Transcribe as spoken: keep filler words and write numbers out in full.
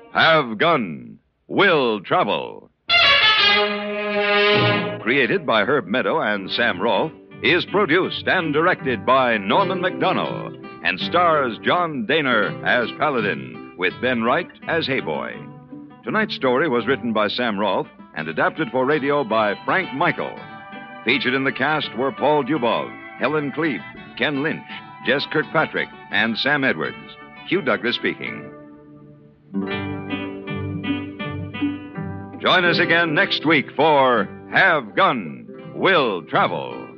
Have Gun, Will Travel. Created by Herb Meadow and Sam Rolfe, is produced and directed by Norman McDonnell and stars John Daner as Paladin with Ben Wright as Hayboy. Tonight's story was written by Sam Rolfe and adapted for radio by Frank Michael. Featured in the cast were Paul Dubov, Helen Cleve, Ken Lynch, Jess Kirkpatrick, and Sam Edwards. Hugh Douglas speaking. Join us again next week for Have Gun, Will Travel.